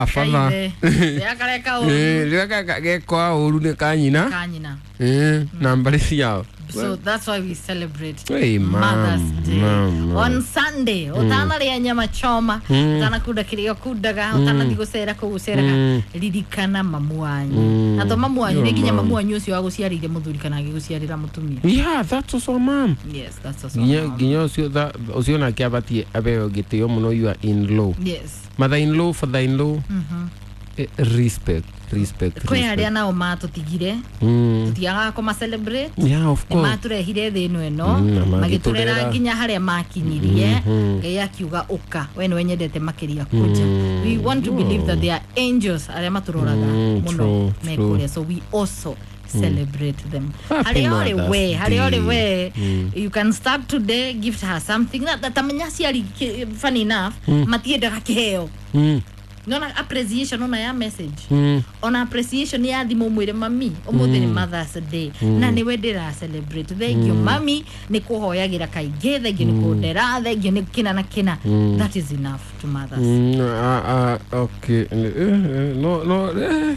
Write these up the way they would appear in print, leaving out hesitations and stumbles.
afadha yakareka o gekwa uru ne kanyina na mbalisi yao. So that's why we celebrate Mother's Day on Sunday. Otana ria nyama choma, otana kuda kirio kudaga, otana digosera kugusera ririkana mamu wanyu. Na to mamu wanyu ne ginya mamu wanyu ucio aguciarire muthuri kana agiguciarira mutumia. Yeah, that's also mom. Yes, that's also mom. Ginya ucio na kiabati abeo gitio muno you are in law. Yes. Mother-in-law, father-in-law. Respect. Kwe haria nao matutigire tutiaga ko ma celebrate. Yeah, of course. Maturehire thi ino eno magiturera nginya haria makinyirie ngai akiuga uka we ni wenyendete makiria kuja. We want to believe that they are angels aria maturoraga muno mekuria, so we also celebrate them. Hariore, you can start today, gift her something that tamanyasi funny enough matienda kiheo. Nona appreciation ona ya message. Ona appreciation ya thimo mwire mami omuthi ni Mother's Day. Na ni wendera celebrate. Thank you mami ni kuhoyagira kaige, thank you ni kudera, thank you ni kina na kina. That is enough to mothers. Okay. No.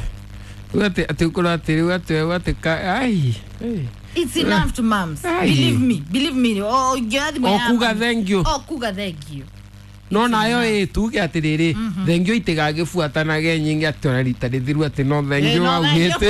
It's enough to moms. Believe me. Oh, kuga thank you. Thank you. No nayo tuge atiriri thank you itigagifuatana ge nyingi atona rita rithiru ati no thank you augite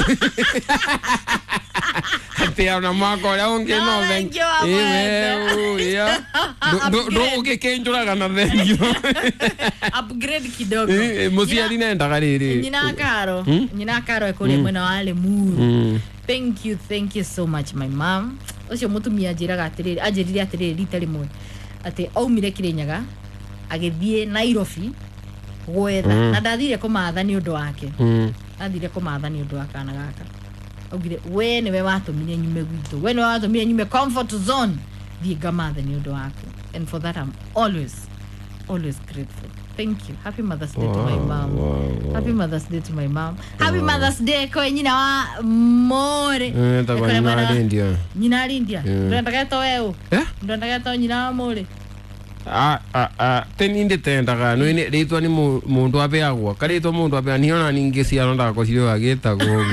ati ona mako ya onge no thank you ya do ugekenjuraga na thank you upgrade kidogo musiari nenda gariri nyina karo ekore mwena wale muru. Thank you so much my mom. Ucio mutumia ajiraga atiriri rita rimwe ati aumire Kirinyaga agithie Nairobi gwetha na ndathire kumatha ni undu wake. Ndathire kumatha ni undu wakana gaka. Augire we ni we watumire nyume gwitu, we ni watumire nyume comfort zone, thie gamatha ni undu wake. And for that I'm always grateful. Thank you. Happy Mother's Day to my mom. Wow. Happy Mother's Day to my mom. Happy Mother's Day kwa nyina wa more. Nyina India. Ndandaka to wewe. Ndandaka to nyina wa more. Teninde tendaga no ni ritwa ni mundu abeagwa karitwa mundu abea ni ona ningi ciaro ndako cio agitagwo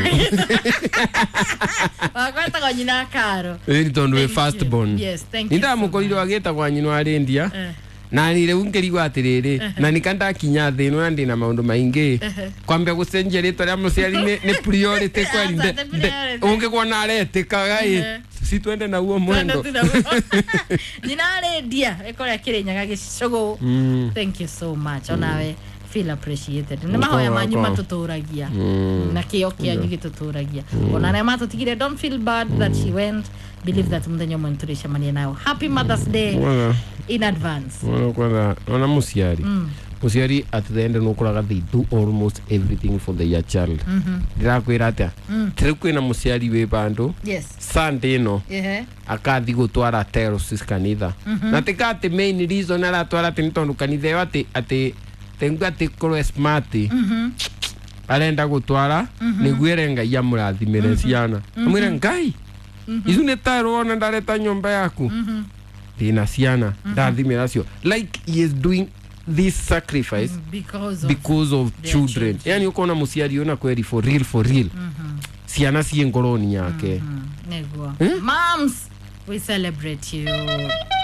wakwata kwa nyina karo ni tondu we first born. Yes, thank you. Nda mukoriro agitagwa nyina wa India na ni reu ngirigwa atiriri na nikanda kinya thi no ndi na maundu maingi kwambia gucenjia ritwa ria muciari ni priority kwa rinde unge kuona aretikaga si twende na uo mwendo nyina India ekora Kirinyaga gicogo. Thank you so much. Onawe feel appreciated. Na mahoya manyu matuturagia na kio kianyu gituturagia. Ona na matutigire, don't feel bad that she went. Believe that mdenyo mwenturisha mania nayo. Happy Mother's Day in advance. Kwanza ona musiari at the end no kuraga they do almost everything for the your child. Ndirakwira atia tirikuina musiari we bandu. Yes. Sunday no akathi gutwara terrorist kanitha na tikate main reason ara twara tintondu kanitha ati tengu ati koro smart arenda gutwara niguere ngai ya murathimire ciana amwire ngai izu ne tarona ndareta nyomba yaku dina ciana ndathimira cio like he is doing this sacrifice because of children. Yani ukona musiari ona kweli for real ciana cie ngoroni yake. Moms, we celebrate you.